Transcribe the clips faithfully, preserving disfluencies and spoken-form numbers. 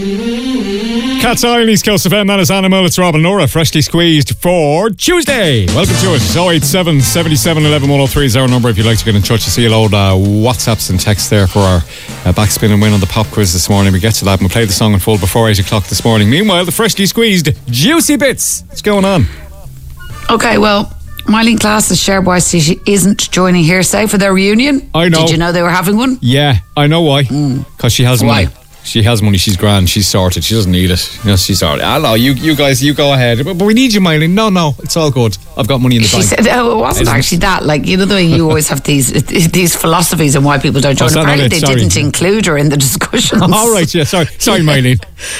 Cat's Island, East Coast of M. That is Animal. It's Rob and Nora, freshly squeezed for Tuesday. Welcome to it. oh eight seven, seven seven, one one, one oh three is our number if you'd like to get in touch. You see a load of uh, WhatsApps and texts there for our uh, backspin and win on the pop quiz this morning. We get to that and we'll play the song in full before eight o'clock this morning. Meanwhile, the freshly squeezed juicy bits. What's going on? Okay, well, Mylene Class' shared why she isn't joining Hearsay for their reunion. I know. Did you know they were having one? Yeah, I know why. Because mm. she has why? money. She has money, she's grand, she's sorted, she doesn't need it. You know, she's sorted. Hello, you, you guys, you go ahead. But, but we need you, Mylene. No, no, it's all good. I've got money in the she bank. Said, oh, it wasn't actually that. Like, you know the way you always have these these philosophies on why people don't join. Oh, apparently they sorry. didn't include her in the discussions. All right, yeah, sorry. Sorry, Mylene.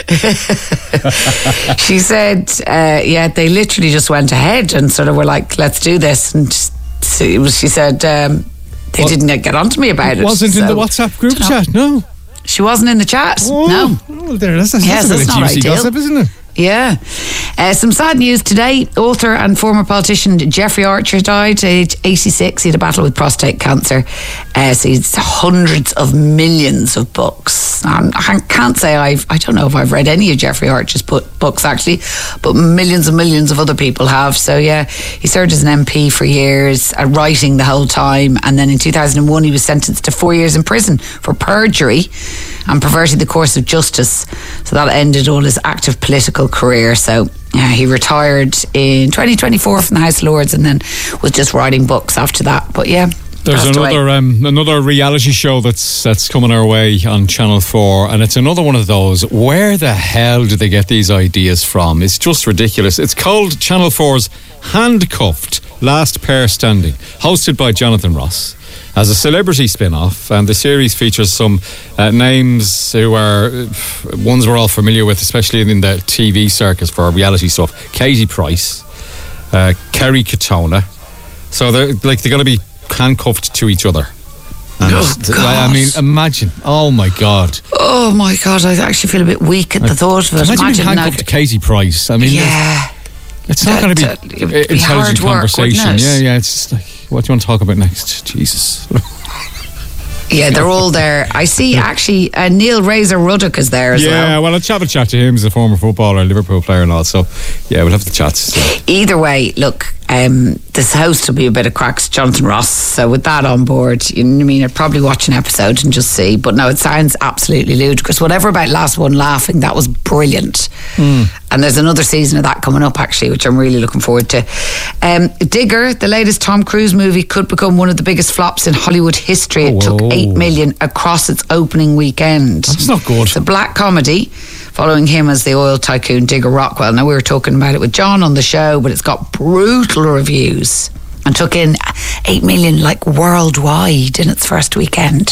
She said, uh, yeah, they literally just went ahead and sort of were like, let's do this. And she said, um, they what? didn't get on to me about it. Wasn't so, in the WhatsApp group chat, no. She wasn't in the chat. Oh, no. Oh, there, that's, that's, yes, that's that's a bit not of juicy ideal. gossip, isn't it? Yeah. Uh, some sad news today. Author and former politician Jeffrey Archer died, age eighty-six. He had a battle with prostate cancer. Uh, so he's hundreds of millions of books. Um, I can't say I've, I don't know if I've read any of Jeffrey Archer's books actually, but millions and millions of other people have. So yeah, he served as an M P for years, uh, writing the whole time. And then in two thousand one, he was sentenced to four years in prison for perjury and perverting the course of justice. So that ended all his active political career. So yeah, he retired in twenty twenty-four from the House of Lords and then was just writing books after that. But yeah, there's another um, another reality show that's that's coming our way on Channel four, and it's another one of those. Where the hell do they get these ideas from? It's just ridiculous. It's called Channel four's Handcuffed: Last Pair Standing, hosted by Jonathan Ross, as a celebrity spin-off, and the series features some uh, names who are ones we're all familiar with, especially in the T V circus for reality stuff. Katie Price, uh, Kerry Katona. So they're like they're going to be handcuffed to each other. And oh, God. I mean, imagine. Oh my God. Oh my God. I actually feel a bit weak at the thought of it. Imagine, imagine being handcuffed to Katie Price. I mean, yeah. It's not going to be, be intelligent work, conversation. Yeah, yeah. It's just like, what do you want to talk about next? Jesus. Yeah, they're all there. I see actually uh, Neil Razor Ruddock is there as yeah, well. Yeah, well, I'll chat, chat to him. He's a former footballer, Liverpool player and all. So, yeah, we'll have the chats. So. Either way, look, um, this host will be a bit of cracks, Jonathan Ross. So with that on board, you know what I mean, I'd probably watch an episode and just see. But no, it sounds absolutely ludicrous. Whatever about Last One Laughing, that was brilliant. Mm. And there's another season of that coming up, actually, which I'm really looking forward to. Um, Digger, the latest Tom Cruise movie, could become one of the biggest flops in Hollywood history. It Whoa. took eight million across its opening weekend. That's not good. It's a black comedy following him as the oil tycoon Digger Rockwell. Now, we were talking about it with John on the show, but it's got brutal reviews and took in eight million like worldwide in its first weekend.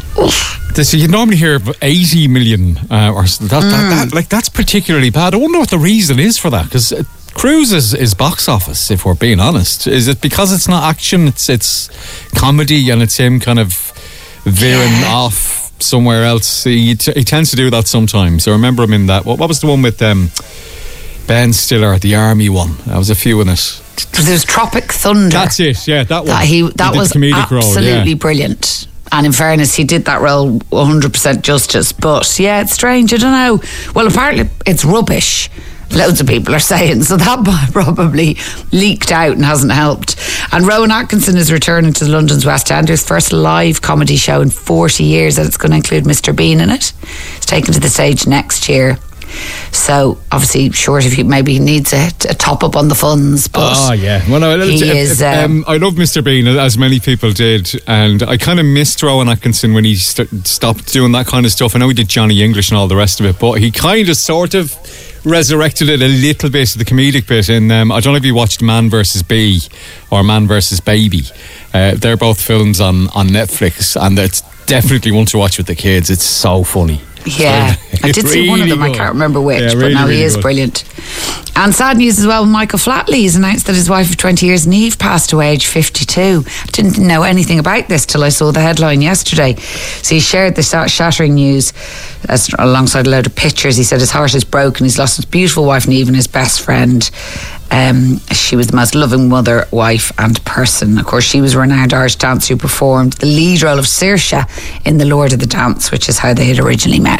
So you normally hear eighty million uh, or that, mm. that, that, like that's particularly bad. I wonder what the reason is for that, because uh, Cruise is, is box office, if we're being honest. Is it because it's not action, it's it's comedy, and it's him kind of veering yeah. off somewhere else? He, t- he tends to do that sometimes. I remember him in that, what, what was the one with um, Ben Stiller, the army one? There was a few in it. There's Tropic Thunder. That's it, yeah, that one. That, he, that he was comedic absolutely role, yeah. brilliant. And in fairness, he did that role one hundred percent justice. But yeah, it's strange. I don't know. Well, apparently it's rubbish. Loads of people are saying. So that probably leaked out and hasn't helped. And Rowan Atkinson is returning to London's West End. His first live comedy show in forty years. And it's going to include Mister Bean in it. It's taken to the stage next year. So obviously short if he maybe needs a, a top up on the funds, but oh yeah, well no, he it, is, it, um, I love Mister Bean, as many people did, and I kind of missed Rowan Atkinson when he st- stopped doing that kind of stuff. I know he did Johnny English and all the rest of it, but he kind of sort of resurrected it a little bit, the comedic bit in um, I don't know if you watched Man versus Bee or Man versus Baby. Uh, they're both films on, on Netflix, and it's definitely one to watch with the kids. It's so funny. Yeah, I did see really one of them. Good. I can't remember which, yeah, really, but no, he really is good. Brilliant. And sad news as well, Michael Flatley has announced that his wife of twenty years, Niamh, passed away age fifty-two. I didn't know anything about this till I saw the headline yesterday. So he shared the shattering news as, alongside a load of pictures. He said his heart is broken. He's lost his beautiful wife, Niamh, and his best friend. Um, she was the most loving mother, wife and person. Of course, she was a renowned Irish dancer who performed the lead role of Saoirse in The Lord of the Dance, which is how they had originally met.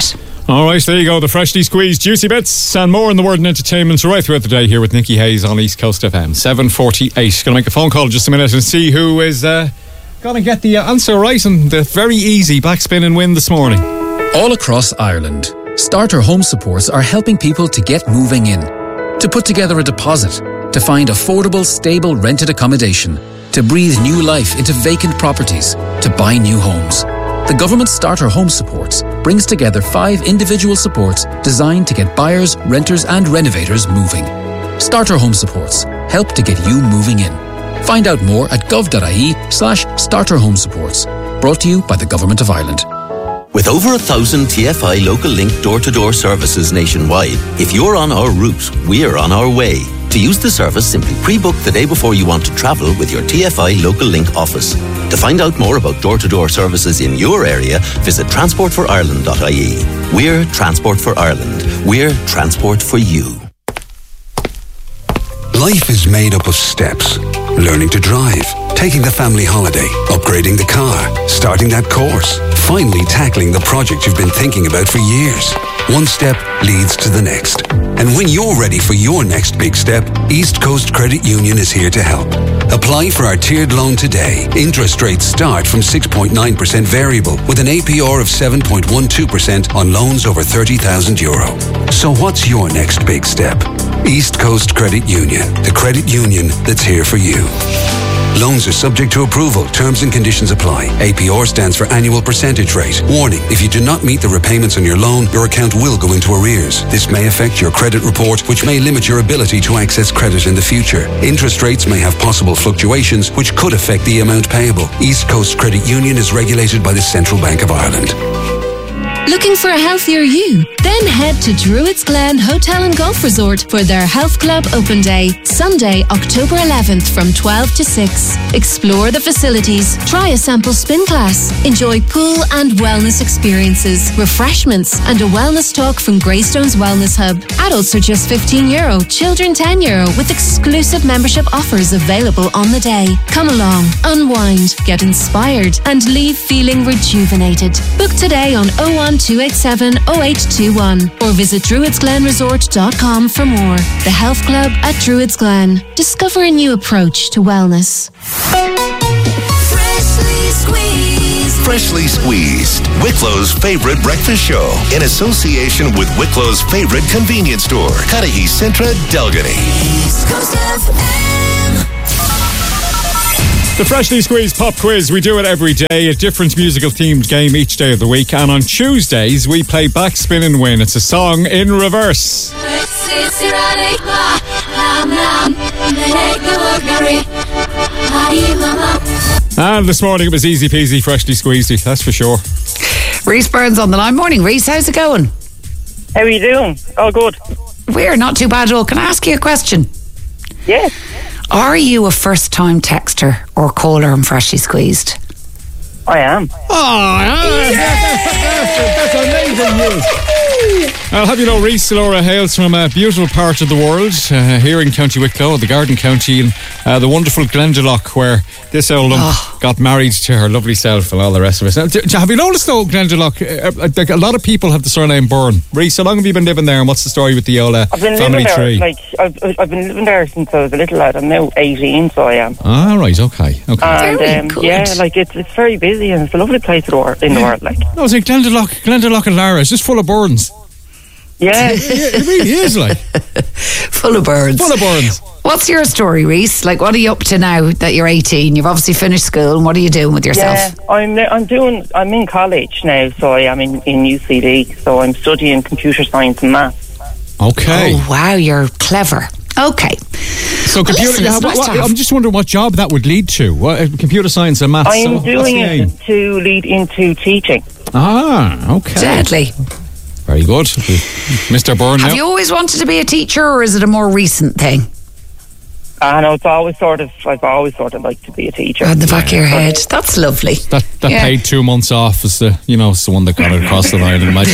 All right, there you go. The freshly squeezed juicy bits and more in the word and entertainment right throughout the day here with Nikki Hayes on East Coast F M. seven forty-eight. Going to make a phone call in just a minute and see who is uh, going to get the answer right and the very easy backspin and win this morning. All across Ireland, Starter Home Supports are helping people to get moving in, to put together a deposit, to find affordable, stable rented accommodation, to breathe new life into vacant properties, to buy new homes. The government Starter Home Supports brings together five individual supports designed to get buyers, renters and renovators moving. Starter Home Supports help to get you moving in. Find out more at gov.ie slash starter home supports. Brought to you by the Government of Ireland. With over a thousand T F I Local Link door-to-door services nationwide, if you're on our route, we're on our way. To use the service, simply pre-book the day before you want to travel with your T F I Local Link office. To find out more about door-to-door services in your area, visit transport for ireland dot I E. We're Transport for Ireland. We're Transport for you. Life is made up of steps. Learning to drive, taking the family holiday, upgrading the car, starting that course, finally tackling the project you've been thinking about for years. One step leads to the next. And when you're ready for your next big step, East Coast Credit Union is here to help. Apply for our tiered loan today. Interest rates start from six point nine percent variable with an A P R of seven point one two percent on loans over thirty thousand euro. So what's your next big step? East Coast Credit Union, the credit union that's here for you. Loans are subject to approval. Terms and conditions apply. A P R stands for annual percentage rate. Warning, if you do not meet the repayments on your loan, your account will go into arrears. This may affect your credit report, which may limit your ability to access credit in the future. Interest rates may have possible fluctuations, which could affect the amount payable. East Coast Credit Union is regulated by the Central Bank of Ireland. Looking for a healthier you? Then head to Druids Glen Hotel and Golf Resort for their Health Club Open Day, Sunday, October eleventh from twelve to six. Explore the facilities, try a sample spin class, enjoy pool and wellness experiences, refreshments and a wellness talk from Greystones Wellness Hub. Adults are just fifteen euro, children ten euro with exclusive membership offers available on the day. Come along, unwind, get inspired and leave feeling rejuvenated. Book today on oh one two eight seven oh eight two one or visit druids glen resort dot com for more. The Health Club at Druids Glen. Discover a new approach to wellness. Freshly squeezed. Freshly squeezed. Wicklow's favorite breakfast show in association with Wicklow's favorite convenience store, Cudahy Centra, Dalgety. East Coast F M. The Freshly Squeezed Pop Quiz. We do it every day, a different musical themed game each day of the week. And on Tuesdays, we play Backspin and Win. It's a song in reverse. And this morning it was easy peasy, freshly squeezy, that's for sure. Reese Burns on the line. Morning, Reese. How's it going? How are you doing? Oh, good. We're not too bad at all. Can I ask you a question? Yes. Are you a first-time texter or caller on Freshly Squeezed? I am. Oh, that's, that's amazing news. I'll have you know, Reese Laura hails from a beautiful part of the world, uh, here in County Wicklow, the Garden County, and uh, the wonderful Glendalough, where this old lump oh. got married to her lovely self and all the rest of it. Now, do, have you noticed, though, Glendalough, uh, like a lot of people have the surname Byrne. Reese, how long have you been living there, and what's the story with the old uh, I've been family living there, tree? Like, I've, I've been living there since I was a little lad. I'm now eighteen, so I am. Ah, right, okay. okay. And, Very um, good. yeah, like, it's it's very busy, and it's a lovely place in the world. In the world like. No, it's like Glendalough, Glendalough and Lara, it's just full of Burns. Yeah. It really is, like. Full of birds. Full of Burns. What's your story, Reese? Like, what are you up to now that you're eighteen? You've obviously finished school, and what are you doing with yourself? Yeah, I'm I'm doing. I'm in college now, so I am in, in U C D. So I'm studying computer science and maths. Okay. Oh wow, you're clever. Okay. So computer. Listen, yeah, it's what, nice what, to have- I'm just wondering what job that would lead to. What, uh, computer science and maths. I'm so, what's the doing aim? it to lead into teaching. Ah, okay. Deadly. Very good, Mister Byrne. Have now. you always wanted to be a teacher, or is it a more recent thing? I know it's always sort of. I've always sort of liked to be a teacher. On the back of your head. That's lovely. That that Yeah. paid two months off is the you know it's the one that got it across the line. Imagine.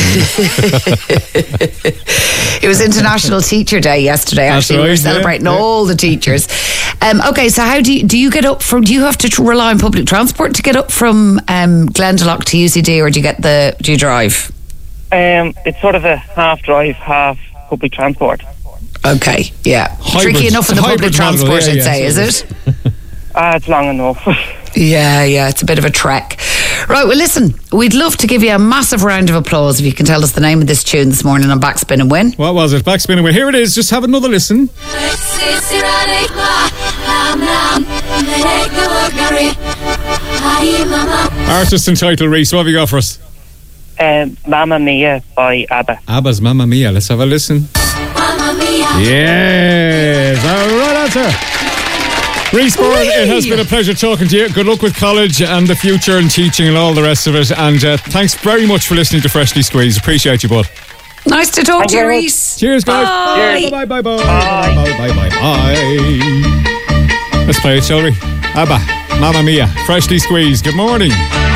It was International Teacher Day yesterday. That's Actually, we were right, yeah, celebrating yeah. all the teachers. Um, okay, so how do you do? You get up from? Do you have to tr- rely on public transport to get up from um, Glendalough to U C D, or do you get the? Do you drive? Um, it's sort of a half drive, half public transport. Okay, yeah. Hybrid- Tricky enough in the public hybrid model, transport, yeah, I'd yeah, say, is so it? Ah, it's long enough. Yeah, yeah, it's a bit of a trek. Right, well, listen, we'd love to give you a massive round of applause if you can tell us the name of this tune this morning on Backspin and Win. What was it? Backspin away. Here it is. Just have another listen. Artist and title, Reese. What have you got for us? um, Mamma Mia by ABBA. ABBA's Mamma Mia. Let's have a listen. Mamma Mia. Yes, all right answer. Reese Bourne, it has been a pleasure talking to you. Good luck with college and the future and teaching and all the rest of it. And uh, thanks very much for listening to Freshly Squeezed. Appreciate you, bud. Nice to talk Thank to you, you. Reese. Cheers, guys. Bye. Bye, bye, bye, bye, bye, bye, bye, bye. Let's play it, shall we? ABBA, Mamma Mia, Freshly Squeezed. Good morning.